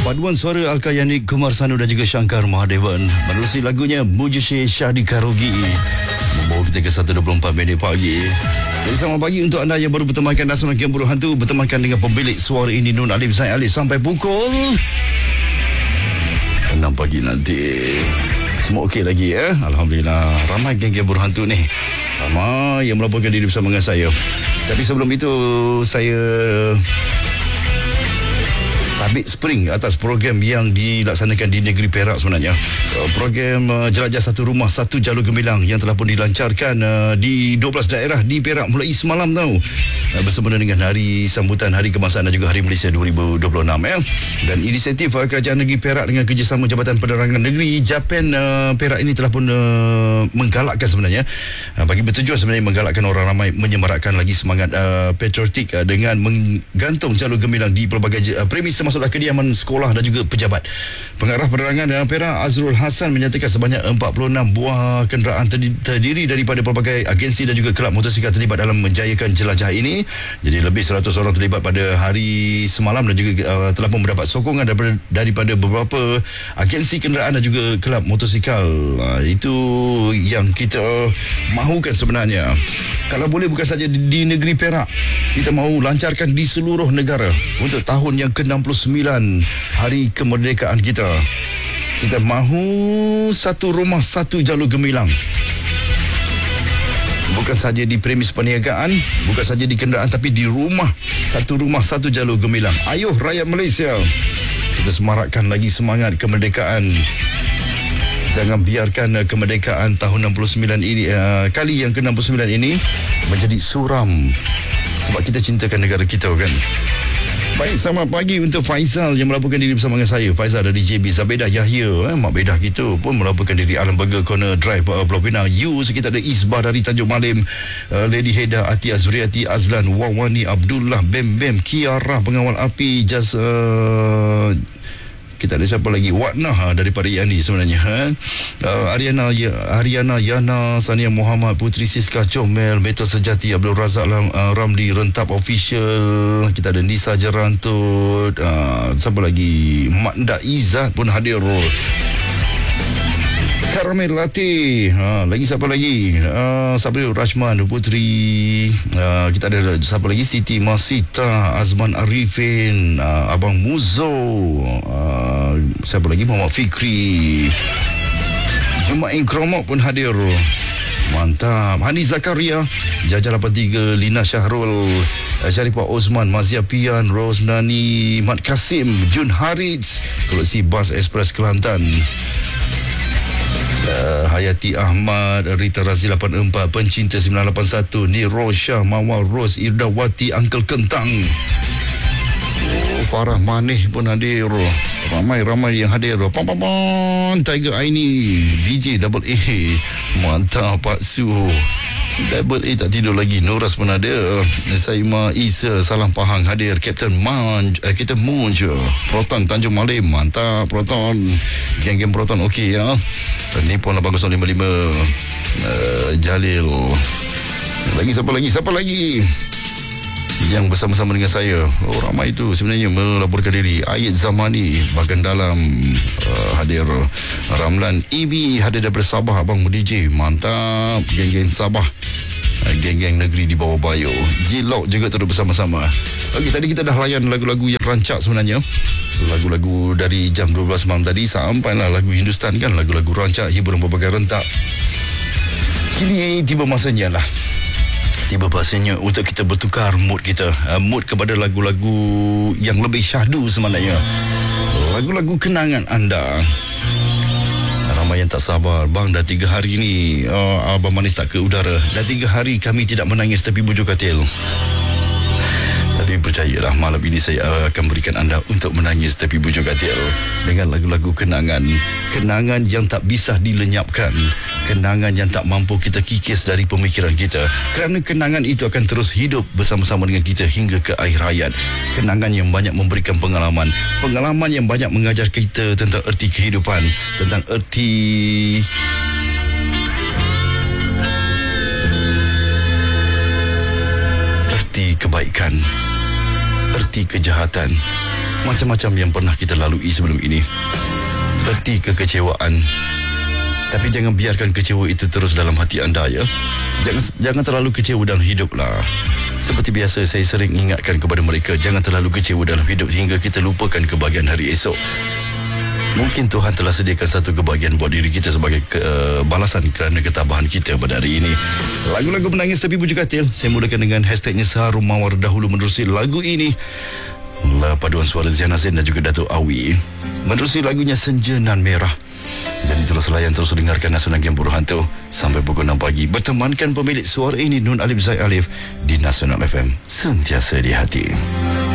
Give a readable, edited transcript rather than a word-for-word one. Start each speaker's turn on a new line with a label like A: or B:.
A: Paduan suara Alkayani Kumar Sanu dan juga Shankar Mahadevan menerusi lagunya Mujishe Syahdi Karogi membawa kita ke 1.24 minit pagi. Jadi selamat pagi untuk anda yang baru bertemankan Nasional Game Buruh Hantu, bertemankan dengan pemilik suara ini Nun Alim Zaid Ali sampai pukul 6 pagi nanti. Semua okey lagi ya? Alhamdulillah. Ramai geng-geng Buruh Hantu ni, ramai yang melaporkan diri bersama dengan saya. Tapi sebelum itu saya tabik spring atas program yang dilaksanakan di negeri Perak sebenarnya. Program Jelajah Satu Rumah Satu Jalur Gemilang yang telah pun dilancarkan di 12 daerah di Perak mulai semalam tahu. Bersempena dengan hari sambutan Hari Kebangsaan dan juga Hari Malaysia 2026 ya. Dan inisiatif Kerajaan Negeri Perak dengan kerjasama Jabatan Penerangan Negeri Japan Perak ini telah pun menggalakkan sebenarnya, bagi bertujuan sebenarnya menggalakkan orang ramai menyemarakkan lagi semangat patriotik dengan menggantung jalur gemilang di pelbagai premis termasuklah kediaman sekolah dan juga pejabat. Pengarah penerangan Perak Azrul Hasan menyatakan sebanyak 46 buah kenderaan terdiri daripada pelbagai agensi dan juga kelab motosikal terlibat dalam menjayakan jelajah ini. Jadi lebih 100 orang terlibat pada hari semalam dan juga telah pun mendapat sokongan daripada beberapa agensi kenderaan dan juga kelab motosikal. Itu yang kita mahukan sebenarnya. Kalau boleh bukan saja di negeri Perak, kita mahu lancarkan di seluruh negara untuk tahun yang ke-69 Hari Kemerdekaan kita. Kita mahu satu rumah satu jalur gemilang. Bukan saja di premis perniagaan, bukan saja di kenderaan, tapi di rumah satu jalur gemilang. Ayuh rakyat Malaysia, kita semarakkan lagi semangat kemerdekaan. Jangan biarkan kemerdekaan tahun 69 ini, kali yang ke-69 ini menjadi suram. Sebab kita cintakan negara kita kan. Baik, selamat pagi untuk Faizal yang melaporkan diri bersama dengan saya. Faizal dari JB. Zabedah Yahya, mak bedah kita pun melaporkan diri Alam Burger Corner Drive Pulau Pinang. Kita ada Isbah dari Tanjung Malim, Lady Heda, Atia Zuriati, Azlan, Wawani, Abdullah, Bem Bem, Kiara pengawal api, kita ada siapa lagi? Watnah daripada Yani sebenarnya. Ariana Yana, Sania Muhammad, Putri Siska Comel, Metal Sejati, Abdul Razak Ramli, Rentap Official. Kita ada Nisa Jerantut, siapa lagi? Makda Izzat pun hadir. Karamel Latih, lagi siapa lagi? Sabril Rajman, Putri, kita ada siapa lagi? Siti Masita, Azman Arifin, Abang Muzo, siapa lagi? Muhammad Fikri, Jumain Kromok pun hadir. Mantap. Hani Zakaria, Jaja 83, Lina Syahrul, Syarifah Osman, Mazia Pian, Rosnani, Mat Kasim, Jun Harits, Kelusi Bas Express Kelantan, Hayati Ahmad, Rita Razi 84, Pencinta 981, Nirosha, Mawar Ros, Irdawati, Uncle Kentang, Farah Manih pun hadir. Ramai yang hadir. Tiger Aini, DJ Double A, mantap Pak Su, Double A tak tidur lagi. Noras pun ada. Saima Isa, Salam Pahang hadir. Captain Munj, Proton Tanjung Malim, mantap Proton. Geng-geng Proton okey ya. Nippon 8055, Jalil. Siapa lagi yang bersama-sama dengan saya? Ramai itu sebenarnya melaporkan diri. Ayat Zamani, Bagan Dalam, hadir. Ramlan Ibi hadir daripada Sabah, Abang DJ, mantap. Geng-geng Sabah, geng-geng negeri di bawah Bayo. Jilok juga terus bersama-sama. Okey, tadi kita dah layan lagu-lagu yang rancak sebenarnya. Lagu-lagu dari jam 12 malam tadi sampailah lagu Hindustan kan, lagu-lagu rancak, hiburan berbagai rentak. Kini tiba masanya untuk kita bertukar mood kita, mood kepada lagu-lagu yang lebih syahdu sebenarnya. Lagu-lagu kenangan anda. Ramai yang tak sabar, bang, dah 3 hari ni Abang Manis tak ke udara. Dah 3 hari kami tidak menangis tepi bujur katil. Tapi percayalah, malam ini saya akan berikan anda untuk menangis tepi bujur katil dengan lagu-lagu kenangan. Kenangan yang tak bisa dilenyapkan, kenangan yang tak mampu kita kikis dari pemikiran kita, kerana kenangan itu akan terus hidup bersama-sama dengan kita hingga ke akhir hayat. Kenangan yang banyak memberikan pengalaman yang banyak mengajar kita tentang erti kehidupan, tentang erti kebaikan, erti kejahatan, Macam-macam yang pernah kita lalui sebelum ini. Erti kekecewaan. Tapi jangan biarkan kecewa itu terus dalam hati anda ya. Jangan terlalu kecewa dalam hidup lah. Seperti biasa saya sering ingatkan kepada mereka, jangan terlalu kecewa dalam hidup sehingga kita lupakan kebahagiaan hari esok. Mungkin Tuhan telah sediakan satu kebahagiaan buat diri kita sebagai balasan kerana ketabahan kita pada hari ini. Lagu-lagu menangis tapi pujuk katil saya mulakan dengan hashtagnya Seharum Mawar dahulu menerusi lagu ini. Paduan suara Ziana Zain dan juga Dato' Awi menerusi lagunya Senja Nan Merah. Jadi terus layan, terus dengarkan Nasional Game Buruh Hantu sampai pukul 6 pagi. Bertemankan pemilik suara ini Nun Alif Zaid Alif di Nasional FM, sentiasa di hati.